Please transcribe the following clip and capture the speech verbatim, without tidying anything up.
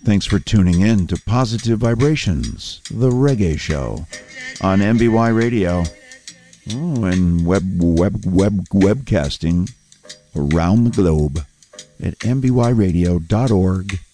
Thanks for tuning in to Positive Vibrations, the reggae show, on M B Y Radio, oh, and web web web webcasting around the globe at m b y radio dot org